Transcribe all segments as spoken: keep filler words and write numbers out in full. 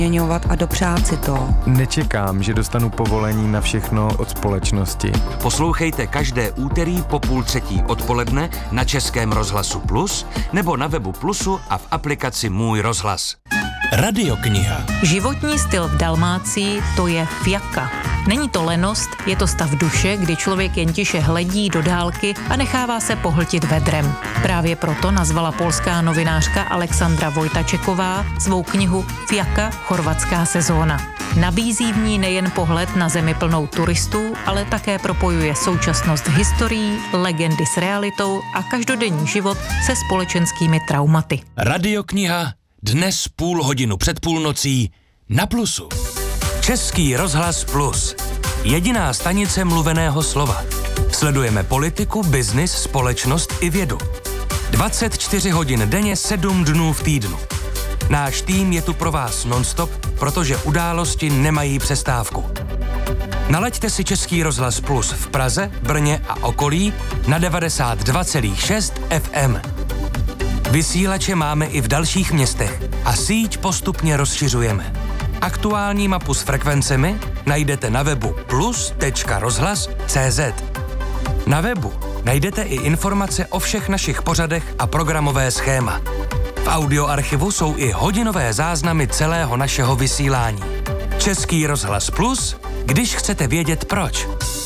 měňovat a dopřát si to. Nečekám, že dostanu povolení na všechno od společnosti. Poslouchejte každé úterý po půl třetí odpoledne na Českém rozhlasu Plus nebo na webu Plusu a v aplikaci Můj rozhlas. Radiokniha. Životní styl v Dalmácii to je fiaka. Není to lenost, je to stav duše, kdy člověk jen tiše hledí do dálky a nechává se pohltit vedrem. Právě proto nazvala polská novinářka Alexandra Vojtačeková svou knihu Fiaka – chorvatská sezóna. Nabízí v ní nejen pohled na zemi plnou turistů, ale také propojuje současnost s historií, legendy s realitou a každodenní život se společenskými traumaty. Radiokniha dnes půl hodinu před půlnocí na Plusu. Český rozhlas Plus. Jediná stanice mluveného slova. Sledujeme politiku, biznis, společnost i vědu. dvacet čtyři hodin denně, sedm dnů v týdnu. Náš tým je tu pro vás nonstop, protože události nemají přestávku. Nalaďte si Český rozhlas Plus v Praze, Brně a okolí na devadesát dva celá šest F M. Vysílače máme i v dalších městech a síť postupně rozšiřujeme. Aktuální mapu s frekvencemi najdete na webu plus tečka rozhlas tečka cé zet. Na webu najdete i informace o všech našich pořadech a programové schéma. V audioarchivu jsou i hodinové záznamy celého našeho vysílání. Český rozhlas Plus, když chcete vědět proč.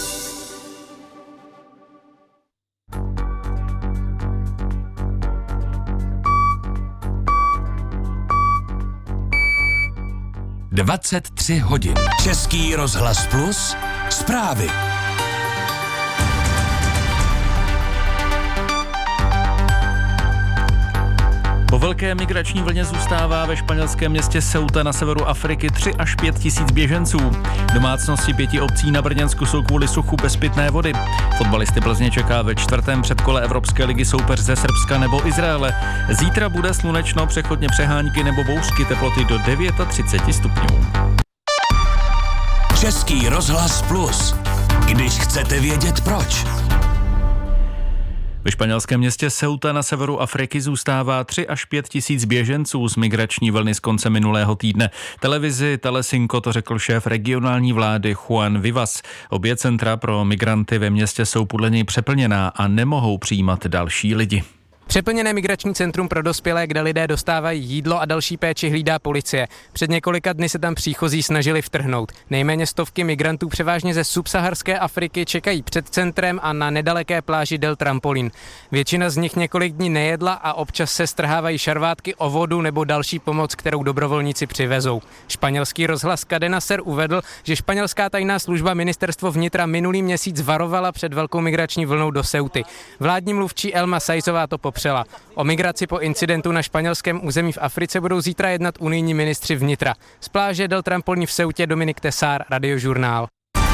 dvacet tři hodin. Český rozhlas Plus. Zprávy. Po velké migrační vlně zůstává ve španělském městě Ceuta na severu Afriky tři až pět tisíc běženců. Domácnosti pěti obcí na Brněnsku jsou kvůli suchu bez pitné vody. Fotbalisty Plzně čeká ve čtvrtém předkole Evropské ligy soupeř ze Srbska nebo Izraele. Zítra bude slunečno, přechodně přehánky nebo bouřky, teploty do třicet devět stupňů. Český rozhlas Plus. Když chcete vědět proč. Ve španělském městě Ceuta na severu Afriky zůstává tři až pět tisíc běženců z migrační vlny z konce minulého týdne. Televizi Telecinco to řekl šéf regionální vlády Juan Vivas. Obě centra pro migranty ve městě jsou podle něj přeplněná a nemohou přijímat další lidi. Přeplněné migrační centrum pro dospělé, kde lidé dostávají jídlo a další péči, hlídá policie. Před několika dny se tam příchozí snažili vtrhnout. Nejméně stovky migrantů převážně ze subsaharské Afriky čekají před centrem a na nedaleké pláži Del Trampolín. Většina z nich několik dní nejedla a občas se strhávají šarvátky o vodu nebo další pomoc, kterou dobrovolníci přivezou. Španělský rozhlas Cadena Ser uvedl, že španělská tajná služba Ministerstvo vnitra minulý měsíc varovala před velkou migrační vlnou do Ceuty. Vládní mluvčí Elma Saizová to popřela. O migraci po incidentu na španělském území v Africe budou zítra jednat unijní ministři vnitra. Z pláže Del Trampolín v Ceutě Dominik Tesár, Radiožurnál.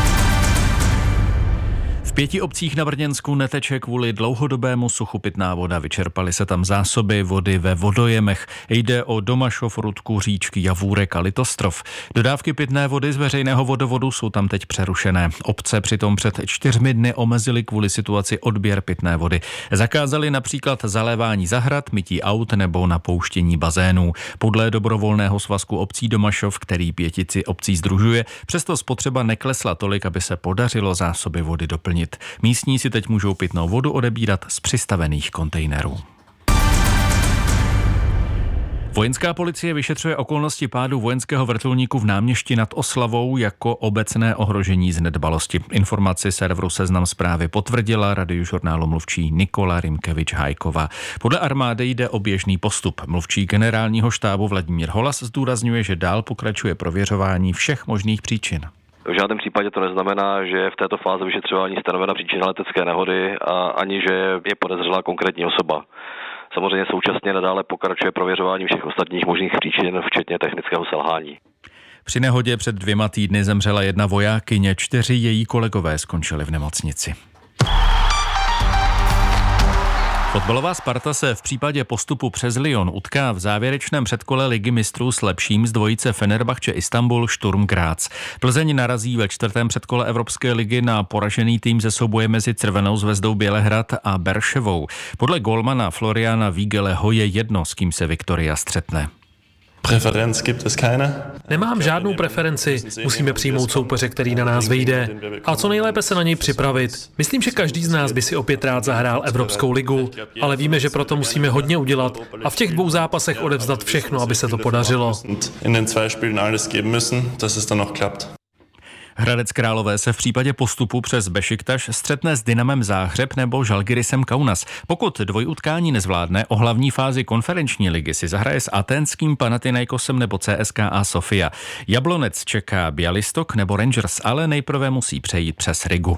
V pěti obcích na Brněnsku neteče kvůli dlouhodobému suchu pitná voda. Vyčerpaly se tam zásoby vody ve vodojemech. Jde o Domašov, Rudku, Říčky, Javůrek a Litostrov. Dodávky pitné vody z veřejného vodovodu jsou tam teď přerušené. Obce přitom před čtyřmi dny omezily kvůli situaci odběr pitné vody. Zakázali například zalévání zahrad, mytí aut nebo napouštění bazénů. Podle dobrovolného svazku obcí Domašov, který pětici obcí sdružuje, přesto spotřeba neklesla tolik, aby se podařilo zásoby vody doplnit. Místní si teď můžou pitnou vodu odebírat z přistavených kontejnerů. Vojenská policie vyšetřuje okolnosti pádu vojenského vrtulníku v Náměšti nad Oslavou jako obecné ohrožení z nedbalosti. Informaci serveru Seznam Zprávy potvrdila Radiožurnálu mluvčí Nikola Rimkevič-Hajková. Podle armády jde o běžný postup. Mluvčí generálního štábu Vladimír Holas zdůrazňuje, že dál pokračuje prověřování všech možných příčin. V žádném případě to neznamená, že je v této fázi vyšetřování stanovena příčina letecké nehody a ani, že je podezřelá konkrétní osoba. Samozřejmě současně nadále pokračuje prověřování všech ostatních možných příčin, včetně technického selhání. Při nehodě před dvěma týdny zemřela jedna vojákyně, čtyři její kolegové skončili v nemocnici. Fotbalová Sparta se v případě postupu přes Lyon utká v závěrečném předkole Ligy mistrů s lepším z dvojice Fenerbahče Istanbul Sturm Graz. Plzeň narazí ve čtvrtém předkole Evropské ligy na poražený tým ze souboje mezi Crvenou zvezdou Bělehrad a Berševou. Podle golmana Floriana Vígeleho je jedno, s kým se Viktoria střetne. Präferenz gibt es keine. Nemám žádnou preferenci, musíme přijmout soupeře, který na nás vyjde. A co nejlépe se na něj připravit. Myslím, že každý z nás by si opět rád zahrál Evropskou ligu, ale víme, že proto musíme hodně udělat a v těch dvou zápasech odevzdat všechno, aby se to podařilo. In den zwei Spielen alles geben müssen, dass es dann noch klappt. Hradec Králové se v případě postupu přes Bešiktaš střetne s Dynamem Záhřeb nebo Žalgirisem Kaunas. Pokud dvojutkání nezvládne, o hlavní fázi konferenční ligy si zahraje s aténským Panathinaikosem nebo C S K A Sofia. Jablonec čeká Bialystok nebo Rangers, ale nejprve musí přejít přes Rigu.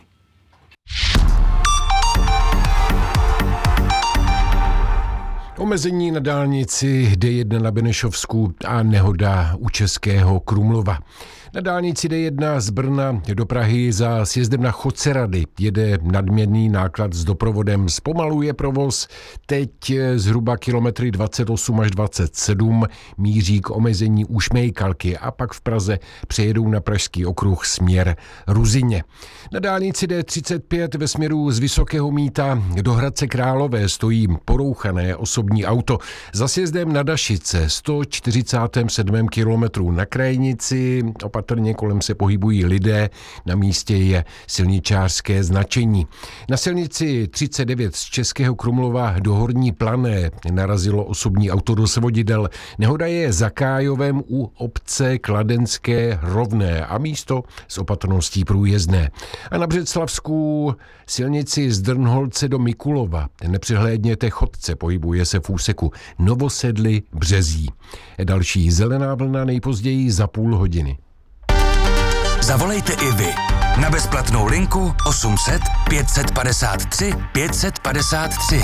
Omezení na dálnici D jedna na Benešovsku a nehoda u Českého Krumlova. Na dálnici D jedna z Brna do Prahy za sjezdem na Chodcerady jede nadměrný náklad s doprovodem. Zpomaluje provoz, teď zhruba kilometry dvacet osm až dvacet sedm míří k omezení u Šmejkalky a pak v Praze přejedou na Pražský okruh směr Ruzyně. Na dálnici D třicet pět ve směru z Vysokého Mýta do Hradce Králové stojí porouchané osobní auto. Za sjezdem na Dašice sto čtyřicátém sedmém kilometru na krajnici opatrně kolem se pohybují lidé, na místě je silničářské značení. Na silnici třicet devět z Českého Krumlova do Horní Plané narazilo osobní auto do svodidel. Nehoda je za Kájovem u obce Kladenské Rovné a místo s opatrností průjezdné. A na Břeclavsku silnici z Drnholce do Mikulova nepřehlédněte chodce, pohybuje se v úseku Novosedly Březí. Další zelená vlna nejpozději za půl hodiny. Zavolejte i vy na bezplatnou linku osm set pět set padesát tři pět set padesát tři.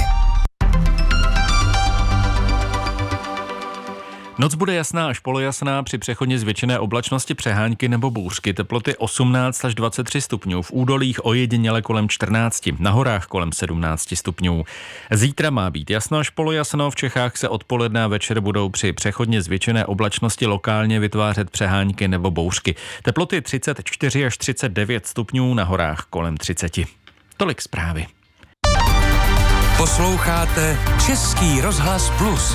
Noc bude jasná až polojasná, při přechodně zvětšené oblačnosti přehánky nebo bouřky, teploty osmnáct až dvacet tři stupňů, v údolích ojediněle kolem čtrnáct, na horách kolem sedmnáct stupňů. Zítra má být jasno až polojasno, v Čechách se odpoledne a večer budou při přechodně zvětšené oblačnosti lokálně vytvářet přehánky nebo bouřky. Teploty třicet čtyři až třicet devět stupňů, na horách kolem třicet. Tolik zprávy. Posloucháte Český rozhlas Plus.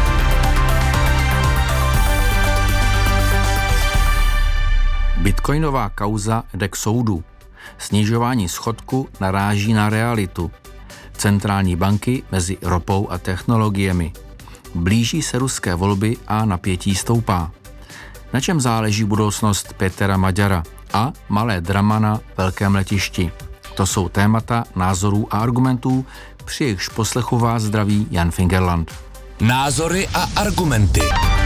Bitcoinová kauza jde k soudu. Snižování schodku naráží na realitu. Centrální banky mezi ropou a technologiemi. Blíží se ruské volby a napětí stoupá. Na čem záleží budoucnost Petra Maďara a malé drama na velkém letišti. To jsou témata názorů a argumentů, při jejichž poslechu vás zdraví Jan Fingerland. Názory a argumenty.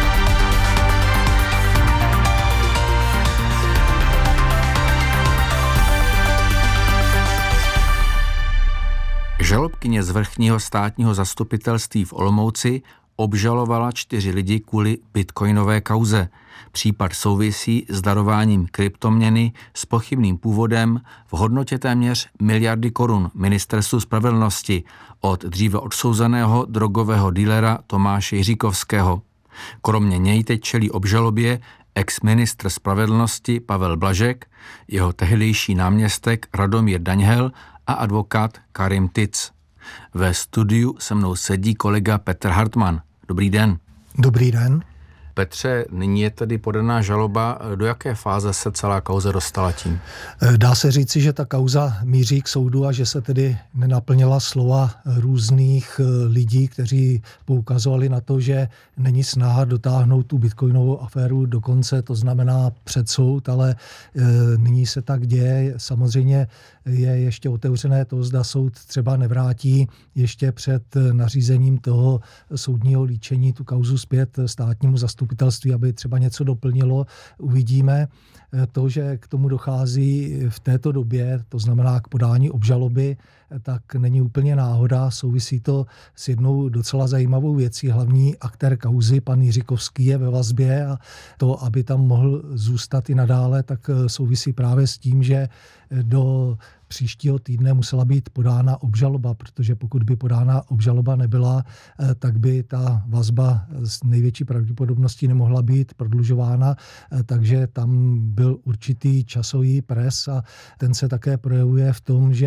Žalobkyně z vrchního státního zastupitelství v Olomouci obžalovala čtyři lidi kvůli bitcoinové kauze. Případ souvisí s darováním kryptoměny s pochybným původem v hodnotě téměř miliardy korun Ministerstvu spravedlnosti od dříve odsouzeného drogového dílera Tomáše Jiříkovského. Kromě něj teď čelí obžalobě ex-ministr spravedlnosti Pavel Blažek, jeho tehdejší náměstek Radomír Daňhel a advokát Karim Tic. Ve studiu se mnou sedí kolega Petr Hartmann. Dobrý den. Dobrý den. Petře, nyní je tedy podaná žaloba. Do jaké fáze se celá kauza dostala tím? Dá se říci, že ta kauza míří k soudu a že se tedy nenaplnila slova různých lidí, kteří poukazovali na to, že není snaha dotáhnout tu bitcoinovou aféru do konce, to znamená před soud, ale nyní se tak děje. Samozřejmě je ještě otevřené to, zda soud třeba nevrátí ještě před nařízením toho soudního líčení tu kauzu zpět státnímu zastupitelství, aby třeba něco doplnilo. Uvidíme. To, že k tomu dochází v této době, to znamená k podání obžaloby, tak není úplně náhoda. Souvisí to s jednou docela zajímavou věcí. Hlavní aktér kauzy, pan Jiříkovský, je ve vazbě a to, aby tam mohl zůstat i nadále, tak souvisí právě s tím, že do příštího týdne musela být podána obžaloba, protože pokud by podána obžaloba nebyla, tak by ta vazba s největší pravděpodobností nemohla být prodlužována, takže tam byl určitý časový pres a ten se také projevuje v tom, že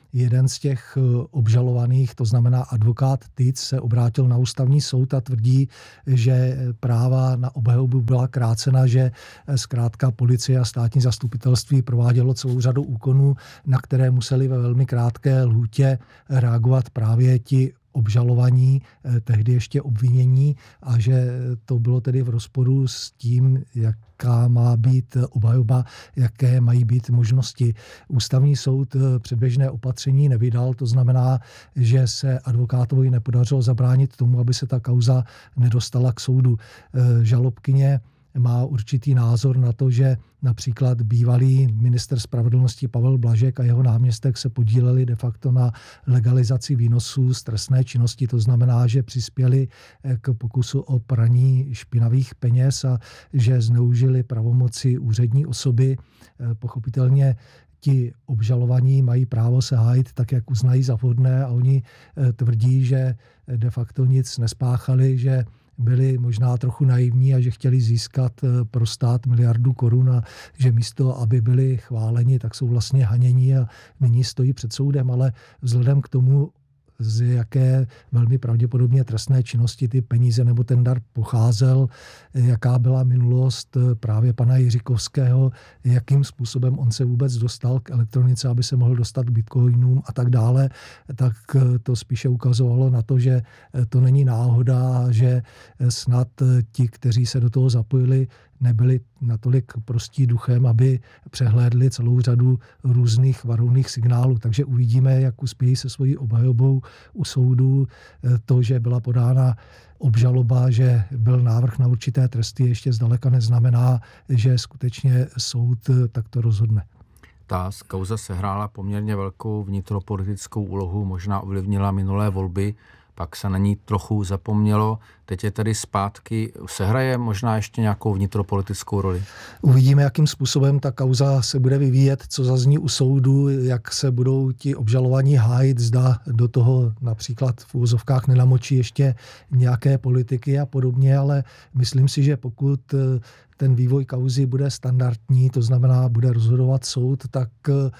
jeden z těch obžalovaných, to znamená advokát Tyc, se obrátil na ústavní soud a tvrdí, že práva na obhajobu byla krácena, že zkrátka policie a státní zastupitelství provádělo celou řadu úkonů, na které museli ve velmi krátké lhůtě reagovat právě ti obžalovaní, tehdy ještě obvinění, a že to bylo tedy v rozporu s tím, jaká má být obhajoba, jaké mají být možnosti. Ústavní soud předběžné opatření nevydal, to znamená, že se advokátovi nepodařilo zabránit tomu, aby se ta kauza nedostala k soudu. Žalobkyně má určitý názor na to, že například bývalý ministr spravedlnosti Pavel Blažek a jeho náměstek se podíleli de facto na legalizaci výnosů z trestné činnosti. To znamená, že přispěli k pokusu o praní špinavých peněz a že zneužili pravomoci úřední osoby. Pochopitelně ti obžalovaní mají právo se hájit tak, jak uznají za vhodné, a oni tvrdí, že de facto nic nespáchali, že byli možná trochu naivní a že chtěli získat pro stát miliardu korun a že místo, aby byli chváleni, tak jsou vlastně hanění a nyní stojí před soudem. Ale vzhledem k tomu, z jaké velmi pravděpodobně trestné činnosti ty peníze nebo ten dar pocházel, jaká byla minulost právě pana Jiříkovského, jakým způsobem on se vůbec dostal k elektronice, aby se mohl dostat k bitcoinům a tak dále, tak to spíše ukazovalo na to, že to není náhoda, že snad ti, kteří se do toho zapojili, nebyli natolik prostí duchem, aby přehlédli celou řadu různých varovných signálů. Takže uvidíme, jak uspějí se svojí obhajobou u soudu. To, že byla podána obžaloba, že byl návrh na určité tresty, ještě zdaleka neznamená, že skutečně soud takto rozhodne. Ta kauza sehrála poměrně velkou vnitropolitickou úlohu, možná ovlivnila minulé volby, pak se na ní trochu zapomnělo, teď je tady zpátky. Sehraje možná ještě nějakou vnitropolitickou roli? Uvidíme, jakým způsobem ta kauza se bude vyvíjet, co zazní u soudu, jak se budou ti obžalovaní hájit, zda do toho například v úvozovkách nenamočí ještě nějaké politiky a podobně, ale myslím si, že pokud ten vývoj kauzy bude standardní, to znamená, bude rozhodovat soud, tak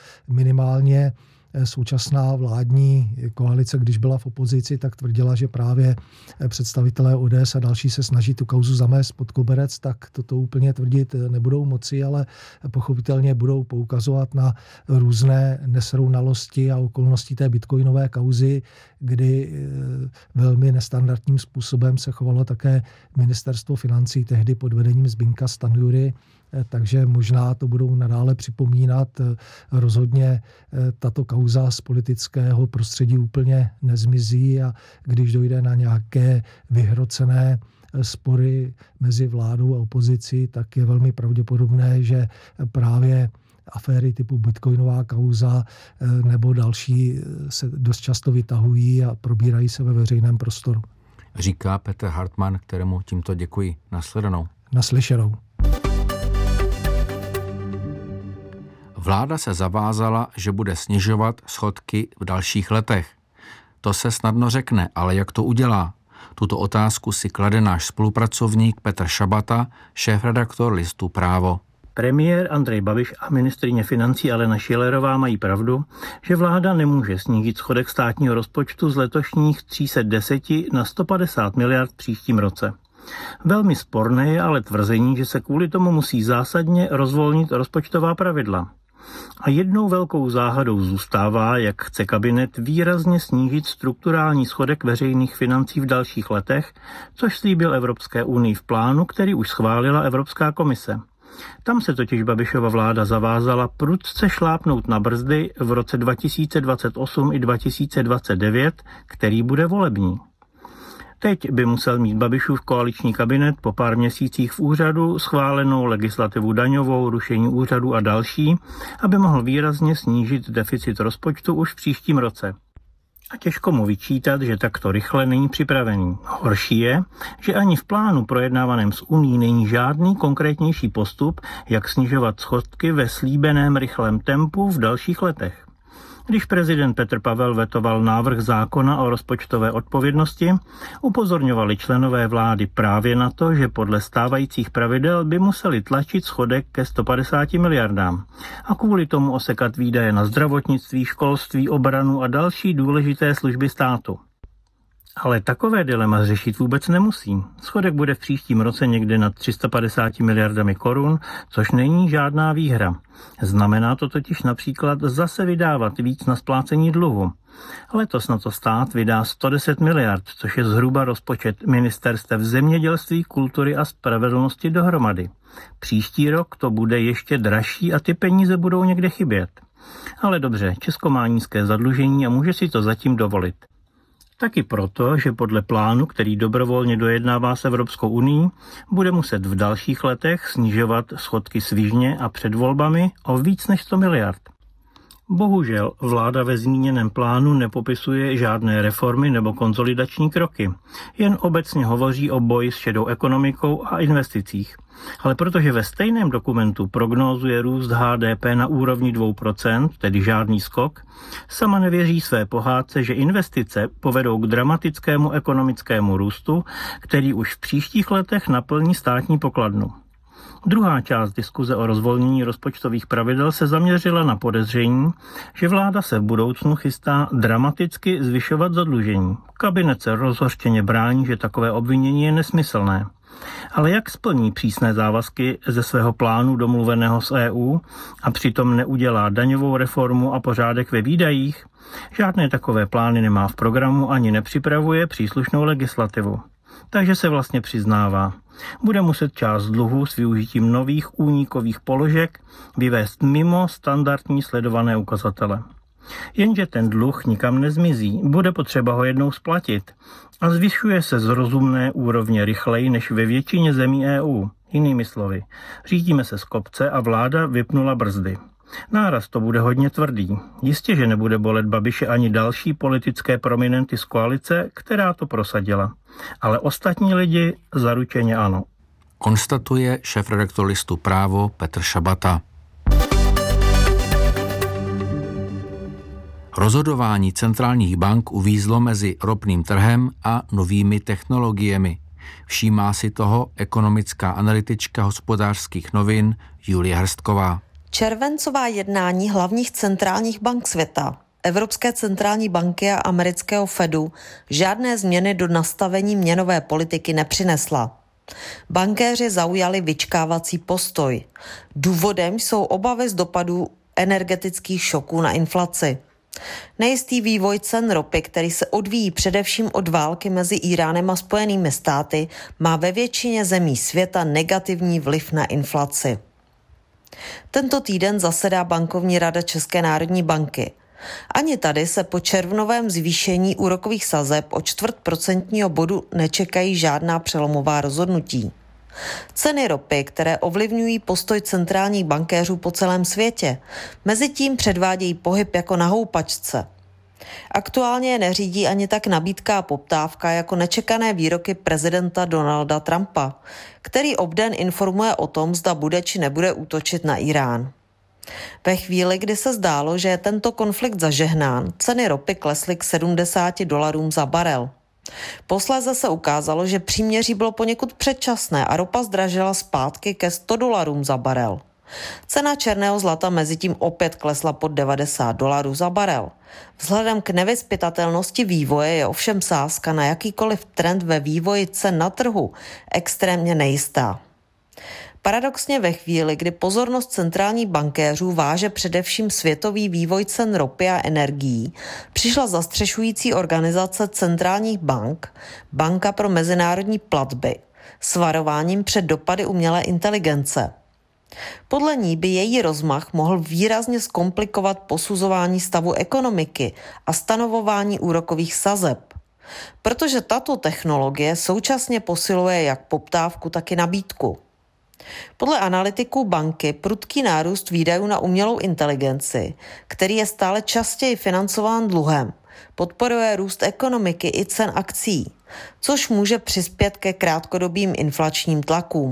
minimálně současná vládní koalice, když byla v opozici, tak tvrdila, že právě představitelé O D S a další se snaží tu kauzu zamést pod koberec, tak toto úplně tvrdit nebudou moci, ale pochopitelně budou poukazovat na různé nesrovnalosti a okolnosti té bitcoinové kauzy, kdy velmi nestandardním způsobem se chovalo také ministerstvo financí tehdy pod vedením Zbyňka Stanjury, takže možná to budou nadále připomínat. Rozhodně tato kauza z politického prostředí úplně nezmizí a když dojde na nějaké vyhrocené spory mezi vládou a opozicí, tak je velmi pravděpodobné, že právě aféry typu bitcoinová kauza nebo další se dost často vytahují a probírají se ve veřejném prostoru. Říká Petr Hartmann, kterému tímto děkuji. Nasledanou. Naslyšenou. Vláda se zavázala, že bude snižovat schodky v dalších letech. To se snadno řekne, ale jak to udělá? Tuto otázku si klade náš spolupracovník Petr Šabata, šéfredaktor listu Právo. Premiér Andrej Babiš a ministryně financí Alena Schillerová mají pravdu, že vláda nemůže snížit schodek státního rozpočtu z letošních tři sta deset na sto padesát miliard v příštím roce. Velmi sporné je ale tvrzení, že se kvůli tomu musí zásadně rozvolnit rozpočtová pravidla. A jednou velkou záhadou zůstává, jak chce kabinet výrazně snížit strukturální schodek veřejných financí v dalších letech, což slíbil Evropské unii v plánu, který už schválila Evropská komise. Tam se totiž Babišova vláda zavázala prudce šlápnout na brzdy v roce dva tisíce dvacet osm i dva tisíce dvacet devět, který bude volební. Teď by musel mít Babišův koaliční kabinet po pár měsících v úřadu schválenou legislativu daňovou, rušení úřadu a další, aby mohl výrazně snížit deficit rozpočtu už v příštím roce. A těžko mu vyčítat, že takto rychle není připravený. Horší je, že ani v plánu projednávaném s Unií není žádný konkrétnější postup, jak snižovat schodky ve slíbeném rychlém tempu v dalších letech. Když prezident Petr Pavel vetoval návrh zákona o rozpočtové odpovědnosti, upozorňovali členové vlády právě na to, že podle stávajících pravidel by museli tlačit schodek ke sto padesáti miliardám a kvůli tomu osekat výdaje na zdravotnictví, školství, obranu a další důležité služby státu. Ale takové dilema řešit vůbec nemusí. Schodek bude v příštím roce někde nad tři sta padesáti miliardami korun, což není žádná výhra. Znamená to totiž například zase vydávat víc na splácení dluhu. Letos na to stát vydá sto deset miliard, což je zhruba rozpočet ministerstev zemědělství, kultury a spravedlnosti dohromady. Příští rok to bude ještě dražší a ty peníze budou někde chybět. Ale dobře, Česko má nízké zadlužení a může si to zatím dovolit. Taky proto, že podle plánu, který dobrovolně dojednává s Evropskou unií, bude muset v dalších letech snižovat schodky svižně a před volbami o víc než sto miliard. Bohužel vláda ve zmíněném plánu nepopisuje žádné reformy nebo konsolidační kroky, jen obecně hovoří o boji s šedou ekonomikou a investicích. Ale protože ve stejném dokumentu prognózuje růst H D P na úrovni dvě procenta, tedy žádný skok, sama nevěří své pohádce, že investice povedou k dramatickému ekonomickému růstu, který už v příštích letech naplní státní pokladnu. Druhá část diskuze o rozvolnění rozpočtových pravidel se zaměřila na podezření, že vláda se v budoucnu chystá dramaticky zvyšovat zadlužení. Kabinet se rozhořčeně brání, že takové obvinění je nesmyslné. Ale jak splní přísné závazky ze svého plánu domluveného s E U a přitom neudělá daňovou reformu a pořádek ve výdajích? Žádné takové plány nemá v programu ani nepřipravuje příslušnou legislativu. Takže se vlastně přiznává, bude muset část dluhu s využitím nových únikových položek vyvést mimo standardní sledované ukazatele. Jenže ten dluh nikam nezmizí, bude potřeba ho jednou splatit a zvyšuje se z rozumné úrovně rychleji než ve většině zemí E U. Jinými slovy, řídíme se z kopce a vláda vypnula brzdy. Náraz to bude hodně tvrdý. Jistě, že nebude bolet Babiše ani další politické prominenty z koalice, která to prosadila. Ale ostatní lidi zaručeně ano. Konstatuje šéfredaktor listu Právo Petr Šabata. Rozhodování centrálních bank uvízlo mezi ropným trhem a novými technologiemi. Všímá si toho ekonomická analytička Hospodářských novin Julie Hrstková. Červencová jednání hlavních centrálních bank světa, Evropské centrální banky a amerického Fedu žádné změny do nastavení měnové politiky nepřinesla. Bankéři zaujali vyčkávací postoj. Důvodem jsou obavy z dopadů energetických šoků na inflaci. Nejistý vývoj cen ropy, který se odvíjí především od války mezi Íránem a Spojenými státy, má ve většině zemí světa negativní vliv na inflaci. Tento týden zasedá bankovní rada České národní banky. Ani tady se po červnovém zvýšení úrokových sazeb o čtvrt procentního bodu nečekají žádná přelomová rozhodnutí. Ceny ropy, které ovlivňují postoj centrálních bankéřů po celém světě, mezitím předvádějí pohyb jako na houpačce. Aktuálně je neřídí ani tak nabídka a poptávka jako nečekané výroky prezidenta Donalda Trumpa, který obden informuje o tom, zda bude či nebude útočit na Irán. Ve chvíli, kdy se zdálo, že je tento konflikt zažehnán, ceny ropy klesly k sedmdesáti dolarům za barel. Posléze se ukázalo, že příměří bylo poněkud předčasné a ropa zdražila zpátky ke sto dolarům za barel. Cena černého zlata mezitím opět klesla pod devadesát dolarů za barel. Vzhledem k nevyzpytatelnosti vývoje je ovšem sázka na jakýkoliv trend ve vývoji cen na trhu extrémně nejistá. Paradoxně ve chvíli, kdy pozornost centrálních bankéřů váže především světový vývoj cen ropy a energií, přišla zastřešující organizace centrálních bank, Banka pro mezinárodní platby, s varováním před dopady umělé inteligence. Podle ní by její rozmach mohl výrazně zkomplikovat posuzování stavu ekonomiky a stanovování úrokových sazeb, protože tato technologie současně posiluje jak poptávku, tak i nabídku. Podle analytiků banky prudký nárůst výdajů na umělou inteligenci, který je stále častěji financován dluhem, podporuje růst ekonomiky i cen akcií, což může přispět ke krátkodobým inflačním tlakům.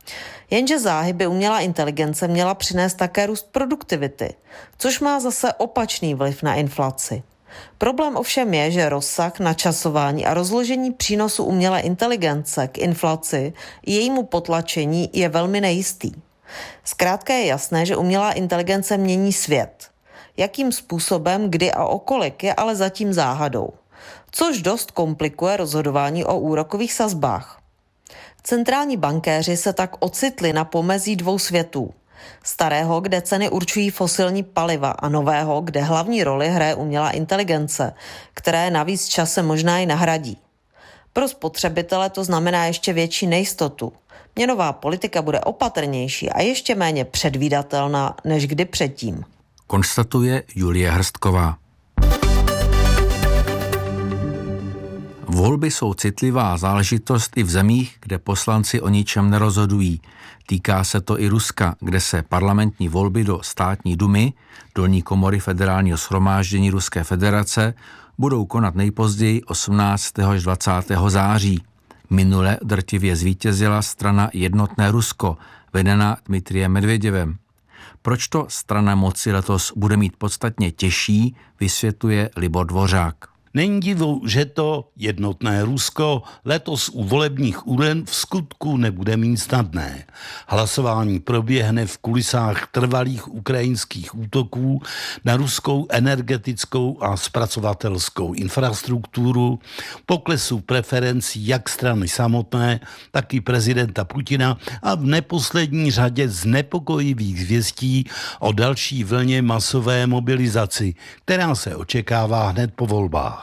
Jenže záhy by umělá inteligence měla přinést také růst produktivity, což má zase opačný vliv na inflaci. Problém ovšem je, že rozsah, načasování a rozložení přínosu umělé inteligence k inflaci i jejímu potlačení je velmi nejistý. Zkrátka je jasné, že umělá inteligence mění svět. Jakým způsobem, kdy a okolik je ale zatím záhadou, což dost komplikuje rozhodování o úrokových sazbách. Centrální bankéři se tak ocitli na pomezí dvou světů. Starého, kde ceny určují fosilní paliva, a nového, kde hlavní roli hraje umělá inteligence, která je navíc časem možná i nahradí. Pro spotřebitele to znamená ještě větší nejistotu. Měnová politika bude opatrnější a ještě méně předvídatelná než kdy předtím. Konstatuje Julie Hrstková. Volby jsou citlivá záležitost i v zemích, kde poslanci o ničem nerozhodují. Týká se to i Ruska, kde se parlamentní volby do státní dumy, dolní komory federálního shromáždění Ruské federace, budou konat nejpozději osmnáctého až dvacátého září. Minule drtivě zvítězila strana Jednotné Rusko, vedená Dmitrijem Medvěděvem. Proč to strana moci letos bude mít podstatně těžší, vysvětluje Libor Dvořák. Není divu, že to Jednotné Rusko letos u volebních uren v skutku nebude mít snadné. Hlasování proběhne v kulisách trvalých ukrajinských útoků na ruskou energetickou a zpracovatelskou infrastrukturu, poklesu preferencí jak strany samotné, tak i prezidenta Putina a v neposlední řadě znepokojivých zvěstí o další vlně masové mobilizaci, která se očekává hned po volbách.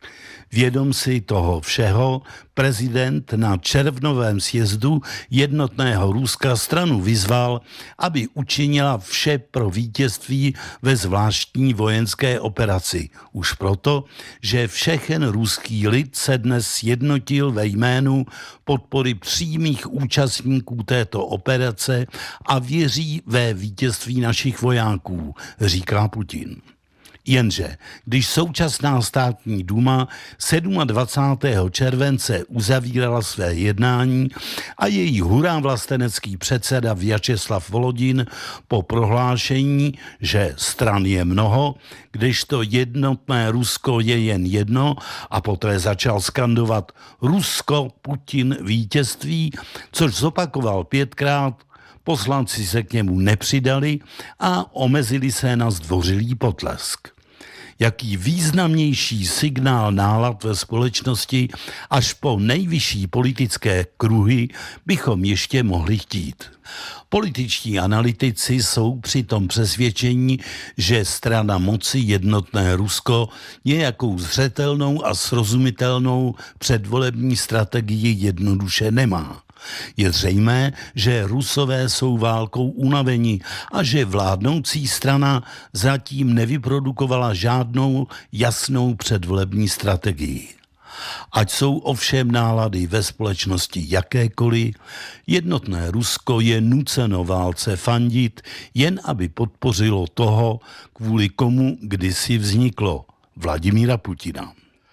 Vědom si toho všeho, prezident na červnovém sjezdu Jednotného Ruska stranu vyzval, aby učinila vše pro vítězství ve zvláštní vojenské operaci. Už proto, že všechen ruský lid se dnes sjednotil ve jménu podpory přímých účastníků této operace a věří ve vítězství našich vojáků, říká Putin. Jenže když současná státní duma dvacátého sedmého července uzavírala své jednání a její hurá vlastenecký předseda Vjačeslav Volodin po prohlášení, že stran je mnoho, kdežto Jednotné Rusko je jen jedno, a poté začal skandovat Rusko, Putin, vítězství, což zopakoval pětkrát, poslanci se k němu nepřidali a omezili se na zdvořilý potlesk. Jaký významnější signál nálad ve společnosti až po nejvyšší politické kruhy bychom ještě mohli chtít. Političtí analytici jsou přitom přesvědčení, že strana moci Jednotné Rusko nějakou zřetelnou a srozumitelnou předvolební strategii jednoduše nemá. Je zřejmé, že Rusové jsou válkou unaveni a že vládnoucí strana zatím nevyprodukovala žádnou jasnou předvolební strategii. Ať jsou ovšem nálady ve společnosti jakékoliv, Jednotné Rusko je nuceno válce fandit, jen aby podpořilo toho, kvůli komu kdysi vzniklo, Vladimíra Putina.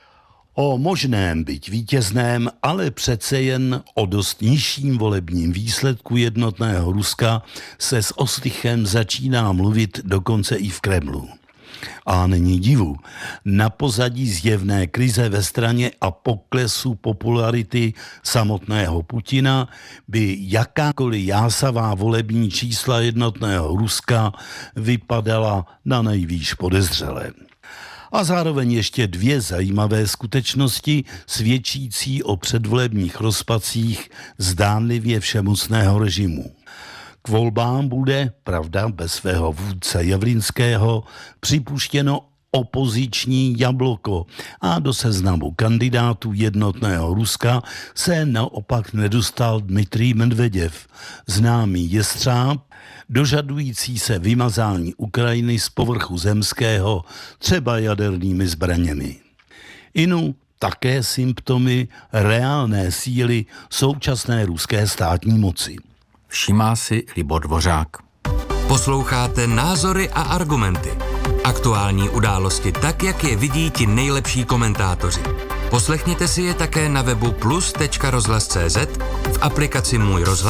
O možném, byť vítězném, ale přece jen o dost nižším volebním výsledku Jednotného Ruska se s ostychem začíná mluvit dokonce i v Kremlu. A není divu, na pozadí zjevné krize ve straně a poklesu popularity samotného Putina by jakákoliv jásavá volební čísla Jednotného Ruska vypadala na nejvýš podezřelé. A zároveň ještě dvě zajímavé skutečnosti svědčící o předvolebních rozpacích zdánlivě všemocného režimu. K volbám bude, pravda, bez svého vůdce Javlinského, připuštěno opoziční jabloko a do seznamu kandidátů Jednotného Ruska se naopak nedostal Dmitrij Medvěděv, známý jestřáb, dožadující se vymazání Ukrajiny z povrchu zemského třeba jadernými zbraněmi. Inu také symptomy reálné síly současné ruské státní moci. Všímá si Libor Dvořák. Posloucháte Názory a argumenty. Aktuální události tak, jak je vidí ti nejlepší komentátoři. Poslechněte si je také na webu plus tečka rozhlas tečka cz, v aplikaci Můj rozhlas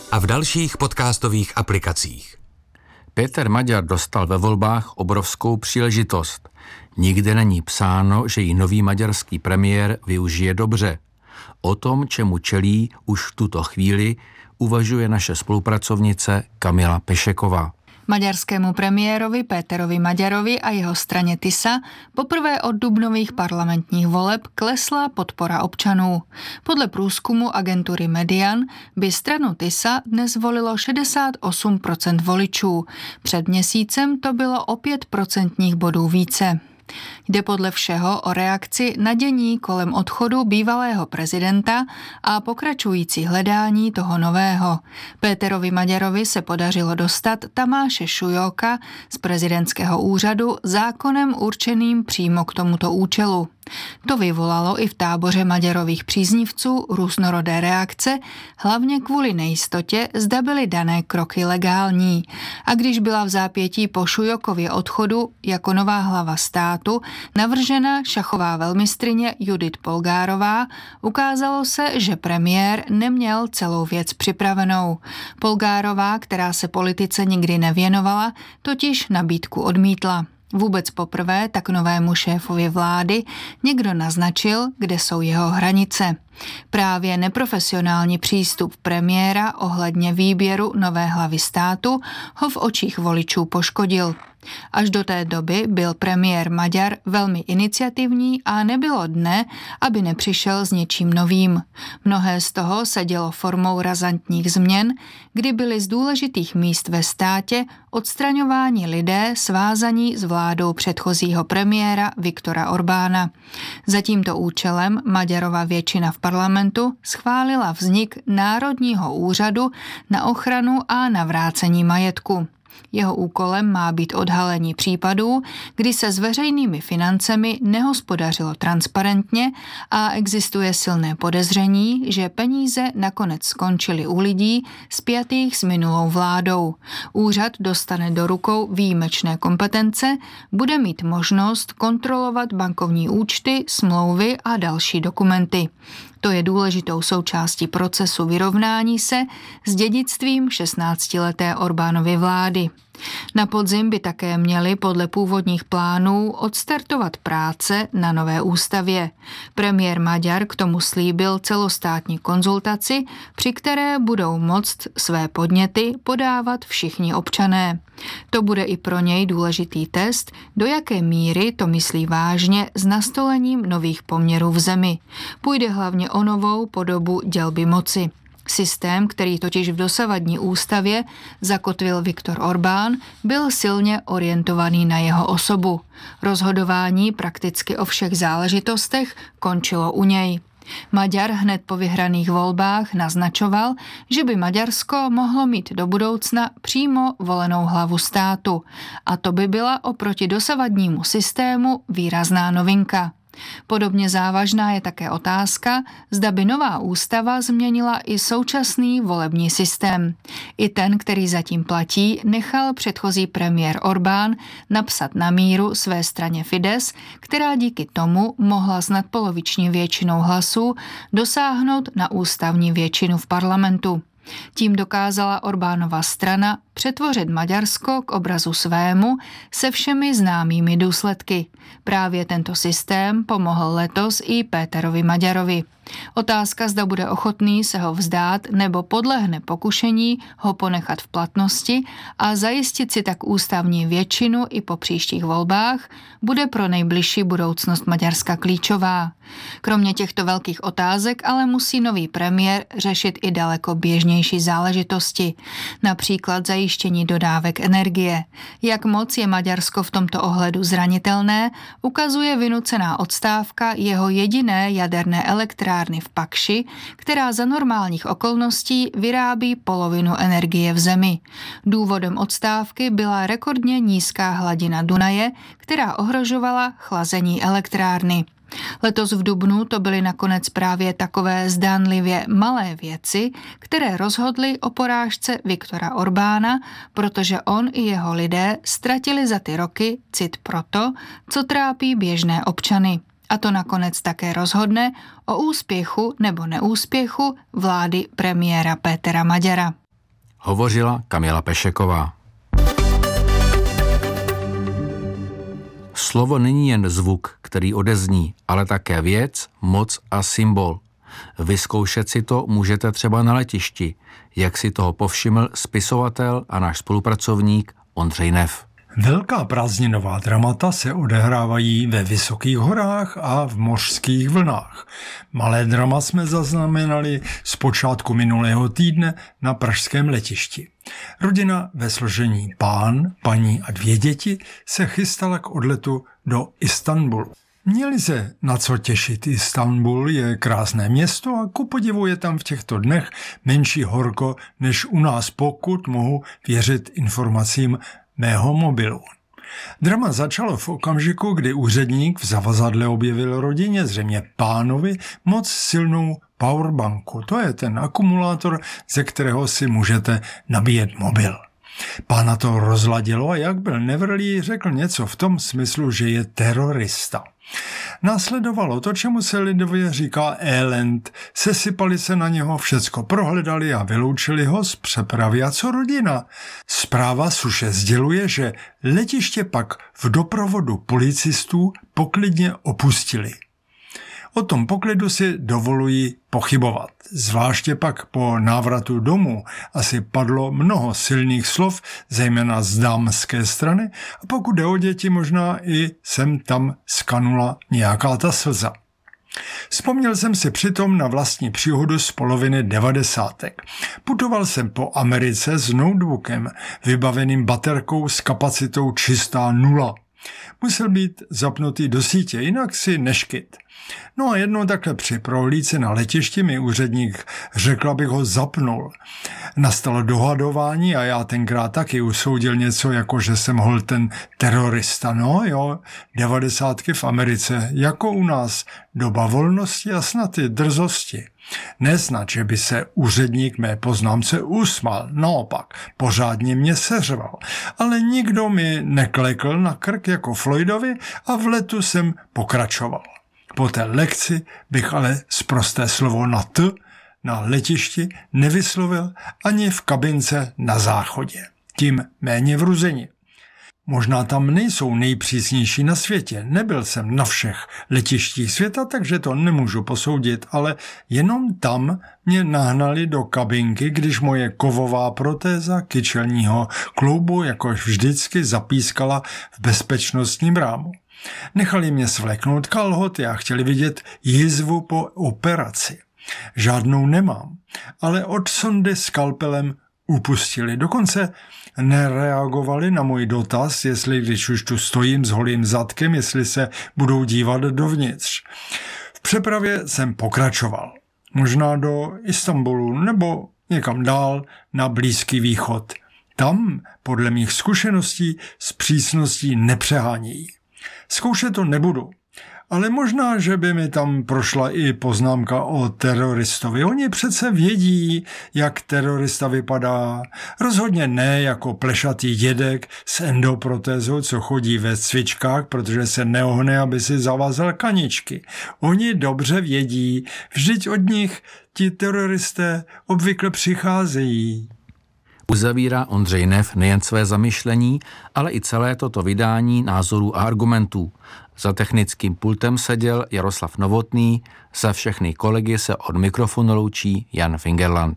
a v dalších podcastových aplikacích. Péter Maďar dostal ve volbách obrovskou příležitost. Nikde není psáno, že ji nový maďarský premiér využije dobře. O tom, čemu čelí už v tuto chvíli, uvažuje naše spolupracovnice Kamila Pešeková. Maďarskému premiérovi Péterovi Maďarovi a jeho straně TISA poprvé od dubnových parlamentních voleb klesla podpora občanů. Podle průzkumu agentury Median by stranu TISA dnes volilo šedesát osm procent voličů. Před měsícem to bylo o pět procentních bodů více. Jde podle všeho o reakci na dění kolem odchodu bývalého prezidenta a pokračující hledání toho nového. Péterovi Maďarovi se podařilo dostat Tamáše Šujóka z prezidentského úřadu zákonem určeným přímo k tomuto účelu. To vyvolalo i v táboře Maďarových příznivců různorodé reakce, hlavně kvůli nejistotě, zda byly dané kroky legální. A když byla v zápětí po Šujókově odchodu jako nová hlava státu navržena šachová velmistryně Judith Polgárová, ukázalo se, že premiér neměl celou věc připravenou. Polgárová, která se politice nikdy nevěnovala, totiž nabídku odmítla. Vůbec poprvé tak novému šéfovi vlády někdo naznačil, kde jsou jeho hranice. Právě neprofesionální přístup premiéra ohledně výběru nové hlavy státu ho v očích voličů poškodil. Až do té doby byl premiér Maďar velmi iniciativní a nebylo dne, aby nepřišel s něčím novým. Mnohé z toho se dělo formou razantních změn, kdy byly z důležitých míst ve státě odstraňováni lidé svázaní s vládou předchozího premiéra Viktora Orbána. Za tímto účelem Maďarova většina v parlamentu schválila vznik Národního úřadu na ochranu a navrácení majetku. Jeho úkolem má být odhalení případů, kdy se s veřejnými financemi nehospodařilo transparentně a existuje silné podezření, že peníze nakonec skončily u lidí spjatých s minulou vládou. Úřad dostane do rukou výjimečné kompetence, bude mít možnost kontrolovat bankovní účty, smlouvy a další dokumenty. To je důležitou součástí procesu vyrovnání se s dědictvím šestnáctileté Orbánovy vlády. Na podzim by také měli podle původních plánů odstartovat práce na nové ústavě. Premiér Maďar k tomu slíbil celostátní konzultaci, při které budou moct své podněty podávat všichni občané. To bude i pro něj důležitý test, do jaké míry to myslí vážně s nastolením nových poměrů v zemi. Půjde hlavně o novou podobu dělby moci. Systém, který totiž v dosavadní ústavě zakotvil Viktor Orbán, byl silně orientovaný na jeho osobu. Rozhodování prakticky o všech záležitostech končilo u něj. Maďar hned po vyhraných volbách naznačoval, že by Maďarsko mohlo mít do budoucna přímo volenou hlavu státu. A to by byla oproti dosavadnímu systému výrazná novinka. Podobně závažná je také otázka, zda by nová ústava změnila i současný volební systém. I ten, který zatím platí, nechal předchozí premiér Orbán napsat na míru své straně Fidesz, která díky tomu mohla s nadpoloviční většinou hlasů dosáhnout na ústavní většinu v parlamentu. Tím dokázala Orbánova strana přetvořit Maďarsko k obrazu svému se všemi známými důsledky. Právě tento systém pomohl letos i Péterovi Maďarovi. Otázka, zda bude ochotný se ho vzdát nebo podlehne pokušení ho ponechat v platnosti a zajistit si tak ústavní většinu i po příštích volbách, bude pro nejbližší budoucnost Maďarska klíčová. Kromě těchto velkých otázek ale musí nový premiér řešit i daleko běžnější záležitosti, například zajištění dodávek energie. Jak moc je Maďarsko v tomto ohledu zranitelné, ukazuje vynucená odstávka jeho jediné jaderné elektrárny v Pakši, která za normálních okolností vyrábí polovinu energie v zemi. Důvodem odstávky byla rekordně nízká hladina Dunaje, která ohrožovala chlazení elektrárny. Letos v dubnu to byly nakonec právě takové zdánlivě malé věci, které rozhodly o porážce Viktora Orbána, protože on i jeho lidé ztratili za ty roky cit pro to, co trápí běžné občany. A to nakonec také rozhodne o úspěchu nebo neúspěchu vlády premiéra Pétera Maďara. Hovořila Kamila Pešeková. Slovo není jen zvuk, který odezní, ale také věc, moc a symbol. Vyzkoušet si to můžete třeba na letišti, jak si toho povšiml spisovatel a náš spolupracovník Ondřej Neff. Velká prázdninová dramata se odehrávají ve vysokých horách a v mořských vlnách. Malé drama jsme zaznamenali z počátku minulého týdne na pražském letišti. Rodina ve složení pán, paní a dvě děti se chystala k odletu do Istanbulu. Měli se na co těšit. Istanbul je krásné město a ku podivu je tam v těchto dnech menší horko než u nás, pokud mohu věřit informacím mého mobilu. Drama začalo v okamžiku, kdy úředník v zavazadle objevil rodině, zřejmě pánovi, moc silnou powerbanku. To je ten akumulátor, ze kterého si můžete nabíjet mobil. Pána to rozladilo a jak byl nevrlý, řekl něco v tom smyslu, že je terorista. Následovalo to, čemu se lidově říká elend. Sesypali se na něho, všecko prohledali a vyloučili ho z přepravy. A co rodina? Zpráva suše sděluje, že letiště pak v doprovodu policistů poklidně opustili. O tom poklidu si dovoluji pochybovat. Zvláště pak po návratu domů asi padlo mnoho silných slov, zejména z dámské strany, a pokud jde o děti, možná i sem tam skanula nějaká ta slza. Vzpomněl jsem si přitom na vlastní příhodu z poloviny devadesátek. Putoval jsem po Americe s notebookem, vybaveným baterkou s kapacitou čistá nula. Musel být zapnutý do sítě, jinak si neškyt. No a jednou takhle při prohlídce na letišti mi úředník řekl, abych ho zapnul. Nastalo dohadování a já tenkrát taky usoudil něco, jako že jsem hol ten terorista. No jo, devadesátky v Americe, jako u nás, doba volnosti a snad i drzosti. Nesnad, že by se úředník mé poznámce usmál, naopak, pořádně mě seřval. Ale nikdo mi neklekl na krk jako Floydovi a v letu jsem pokračoval. Po té lekci bych ale sprosté slovo na T na letišti nevyslovil ani v kabince na záchodě. Tím méně vruzení. Možná tam nejsou nejpřísnější na světě. Nebyl jsem na všech letištích světa, takže to nemůžu posoudit, ale jenom tam mě nahnali do kabinky, když moje kovová protéza kyčelního kloubu jakož vždycky zapískala v bezpečnostním rámu. Nechali mě svléknout kalhoty a chtěli vidět jizvu po operaci. Žádnou nemám, ale od sondy skalpelem upustili. Dokonce nereagovali na můj dotaz, jestli když už tu stojím s holým zadkem, jestli se budou dívat dovnitř. V přepravě jsem pokračoval. Možná do Istanbulu nebo někam dál na Blízký východ. Tam, podle mých zkušeností, s přísností nepřehánějí. Zkoušet to nebudu, ale možná, že by mi tam prošla i poznámka o teroristovi. Oni přece vědí, jak terorista vypadá. Rozhodně ne jako plešatý dědek s endoprotézou, co chodí ve cvičkách, protože se neohne, aby si zavázal kaničky. Oni dobře vědí, vždyť od nich ti teroristé obvykle přicházejí. Uzavírá Ondřej Neff nejen své zamyšlení, ale i celé toto vydání názorů a argumentů. Za technickým pultem seděl Jaroslav Novotný, za všechny kolegy se od mikrofonu loučí Jan Fingerland.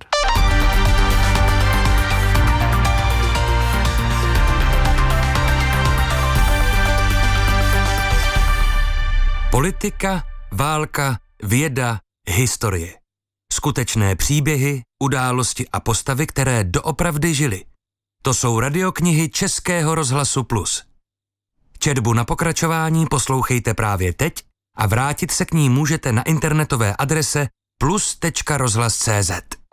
Politika, válka, věda, historie. Skutečné příběhy, události a postavy, které doopravdy žily. To jsou radioknihy Českého rozhlasu Plus. Četbu na pokračování poslouchejte právě teď a vrátit se k ní můžete na internetové adrese plus tečka rozhlas tečka cé zet.